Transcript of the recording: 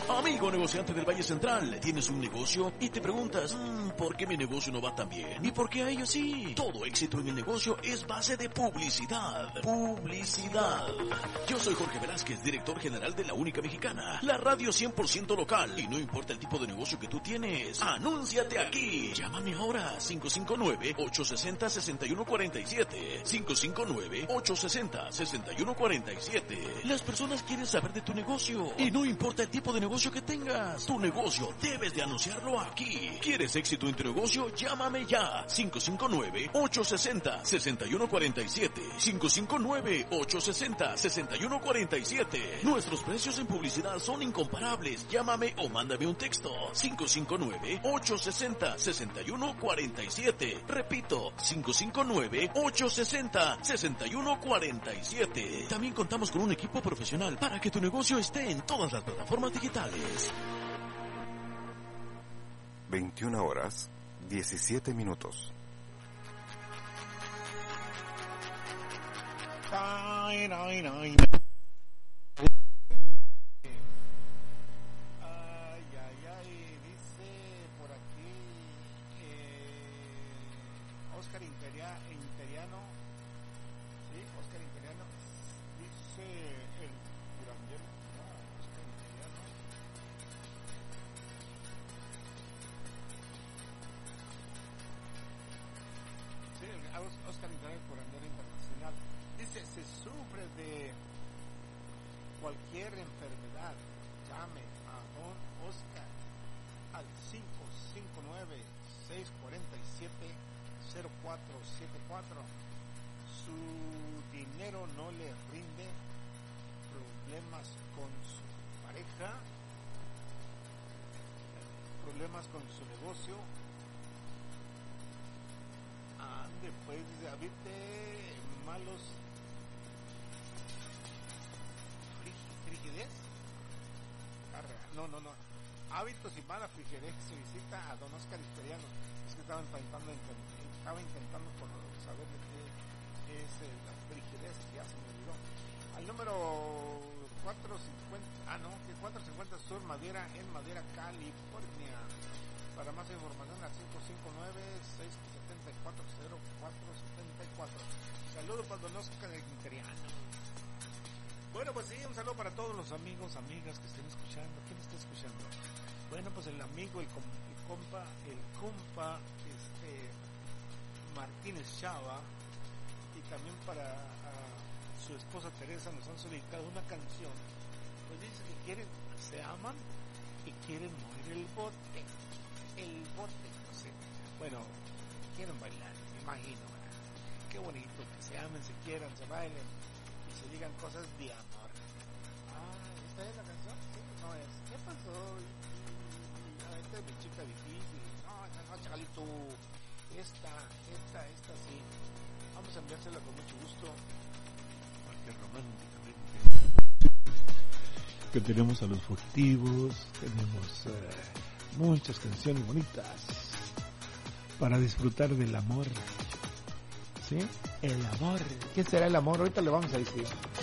Amigo negociante del Valle Central, tienes un negocio y te preguntas, ¿por qué mi negocio no va tan bien? ¿Y por qué a ellos sí? Todo éxito en el negocio es base de publicidad. Publicidad. Yo soy Jorge Velázquez, director general de La Única Mexicana, la radio 100% local. Y no importa el tipo de negocio que tú tienes, anúnciate aquí. Llámame ahora, 559-860-6147. 559-860-6147. Las personas quieren saber de tu negocio y no importa el tipo de negocio que tengas, tu negocio debes de anunciarlo aquí. ¿Quieres éxito en tu negocio? Llámame ya. 559-860-6147. 559-860-6147. Nuestros precios en publicidad son incomparables. Llámame o mándame un texto. 559-860-6147. Repito, 559-860-6147. También contamos con un equipo profesional para que tu negocio esté en todas las plataformas digitales. 21 horas, 17 minutos. Dice por aquí Oscar Interiano, sí, Oscar Interiano, dice el curandero, no, Oscar Interiano. Sí, Oscar Interiano, el curandero internacional, dice, se sufre de cualquier enfermedad, llame a don Oscar al 559-647-0474. Su dinero no le rinde, problemas con su pareja, problemas con su negocio. Ande pues, dice, habite malos frigidez. No. Hábitos y mala frigidez. Se visita a don Oscar Interiano. Es que estaba intentando por saber de qué es la frigidez, ya se me olvidó. Al número 450 Sur Madera, en Madera, California. Para más información al 559-674-0474. Saludos para don Oscar Interiano. Bueno, pues sí, un saludo para todos los amigos, amigas que estén escuchando. ¿Quién está escuchando? Bueno, pues el amigo, el compa, Martínez Chava, y también para su esposa Teresa nos han solicitado una canción. Pues dice que se aman y quieren mover el bote, no sé. Bueno, quieren bailar, me imagino, ¿verdad? Qué bonito que se amen, se quieran, se bailen y se digan cosas de amor. ¿Esta es la canción? Sí, no es. ¿Qué pasó? Esta es mi chica difícil. No, chavalito. Esta sí. Vamos a enviársela con mucho gusto. Porque románticamente. Que tenemos a los furtivos, tenemos muchas canciones bonitas para disfrutar del amor. ¿Sí? El amor. ¿Qué será el amor? Ahorita le vamos a decir.